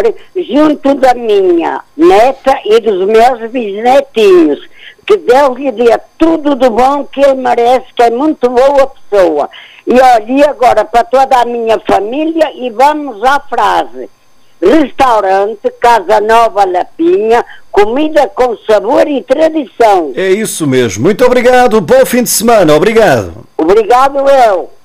senhor, junto da minha neta e dos meus bisnetinhos. Que Deus lhe dê tudo de bom que ele merece, que é muito boa pessoa. E olhe agora para toda a minha família e vamos à frase. Restaurante Casa Nova Lapinha, comida com sabor e tradição. É isso mesmo. Muito obrigado. Bom fim de semana. Obrigado. Obrigado eu.